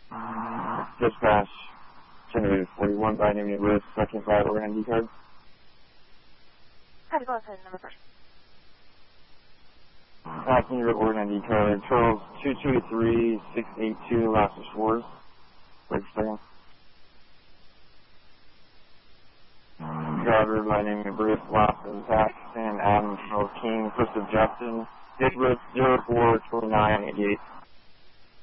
Dispatch, Generator 41 by name of Risk, second by Oregon ID card. How to go ahead, number first. Can you Oregon ID card, Charles 223682, last is Schwartz. Wait a second. Driver by name of Bruce, last is Paxton, Adam Charles King, first of Justin, Dick Risk 042988.